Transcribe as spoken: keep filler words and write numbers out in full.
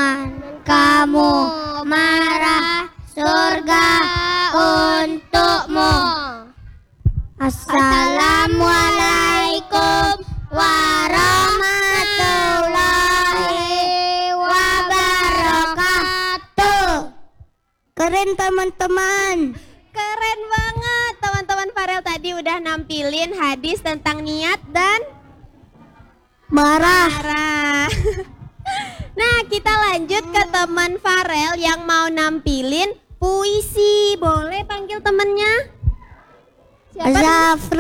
kamu marah, surga untukmu. Assalamualaikum warahmatullahi wabarakatuh. Keren teman-teman. Keren banget teman-teman. Farel tadi udah nampilin hadis tentang niat dan Marah. marah. Nah, kita lanjut ke teman Farel yang mau nampilin puisi. Boleh panggil temennya? Siapa? Zafra.